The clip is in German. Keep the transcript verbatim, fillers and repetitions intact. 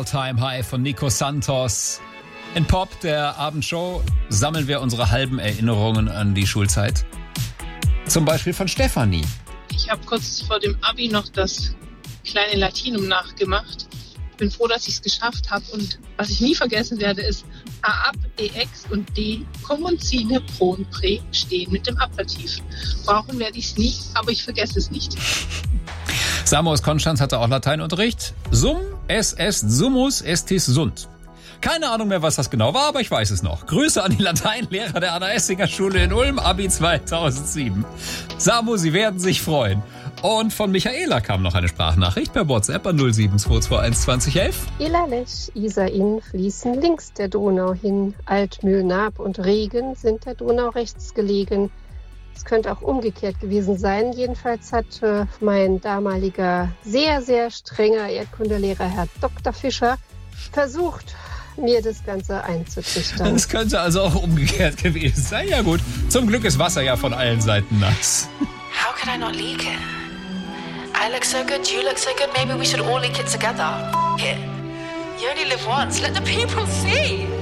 Time High von Nico Santos. In Pop, der Abendshow, sammeln wir unsere halben Erinnerungen an die Schulzeit. Zum Beispiel von Stefanie. Ich habe kurz vor dem Abi noch das kleine Latinum nachgemacht. Bin froh, dass ich es geschafft habe. Und was ich nie vergessen werde, ist A ab, E ex und D Kommunzine, Pro und Prä stehen mit dem Ablativ. Brauchen werde ich es nie, aber ich vergesse es nicht. Samo aus Konstanz hatte auch Lateinunterricht. Sum, es est summus, estis sunt. Keine Ahnung mehr, was das genau war, aber ich weiß es noch. Grüße an die Lateinlehrer der Anna-Essinger-Schule in Ulm, Abi zweitausendsieben. Samo, Sie werden sich freuen. Und von Michaela kam noch eine Sprachnachricht per WhatsApp an null sieben zwei zwei eins zwanzig elf. Ilalech, Isar-Inn fließen links der Donau hin. Altmühl, Naab und Regen sind der Donau rechts gelegen. Es könnte auch umgekehrt gewesen sein. Jedenfalls hat äh, mein damaliger, sehr, sehr strenger Erdkundelehrer, Herr Doktor Fischer, versucht, mir das Ganze einzutrichtern. Es könnte also auch umgekehrt gewesen sein. Ja gut, zum Glück ist Wasser ja von allen Seiten nass. How could I not leak it? I look so good, you look so good, maybe we should all leak it together. F*** it. You only live once, let the people see.